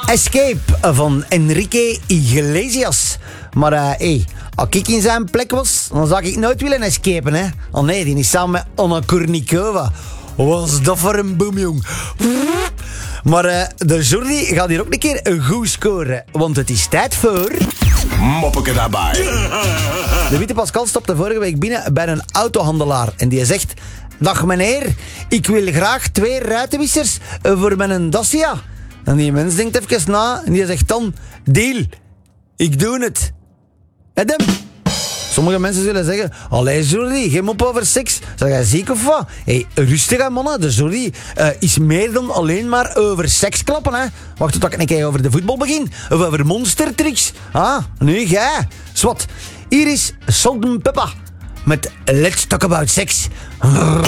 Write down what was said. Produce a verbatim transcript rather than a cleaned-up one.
Escape van Enrique Iglesias. Maar hé, uh, hey, als ik in zijn plek was, dan zou ik nooit willen escapen, hè. Oh nee, die is samen met Anna Kournikova. Wat is dat voor een boom, jong. Maar uh, de Jordi gaat hier ook een keer een goed scoren. Want het is tijd voor... Moppeke daarbij. De Witte Pascal stopte vorige week binnen bij een autohandelaar. En die zegt... Dag meneer, ik wil graag twee ruitenwissers voor mijn Dacia. En die mens denkt even na en die zegt dan... Deal, ik doe het. Edem. Sommige mensen zullen zeggen... Allee Jordi, geen mop over seks. Zeg jij ziek of wat? Hé, hey, rustig aan mannen. De Jordi uh, is meer dan alleen maar over seks klappen, hè. Wacht tot ik een keer over de voetbal begin. Of over monstertricks. Ah, nu jij. Zwat. Hier is Salt and Pepper. Met Let's Talk About Sex.